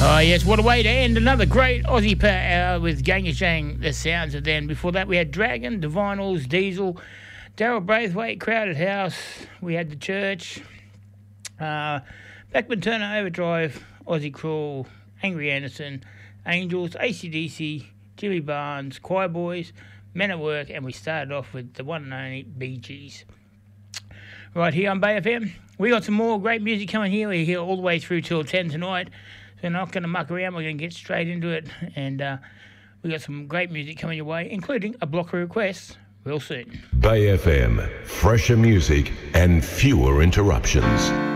Oh, yes, what a way to end another great Aussie Power Hour with Gangasang, the sounds of them. Before that, we had Dragon, Divinals, Diesel, Daryl Braithwaite, Crowded House. We had The Church, Blackburn Turner Overdrive, Aussie Crawl, Angry Anderson, Angels, AC/DC, Jimmy Barnes, Choir Boys, Men at Work, and we started off with the one and only Bee Gees. Right here on Bay FM, we got some more great music coming here. We're here all the way through till 10 tonight. So we're not going to muck around. We're going to get straight into it. And we got some great music coming your way, including a block of requests real soon. Bay FM, fresher music and fewer interruptions.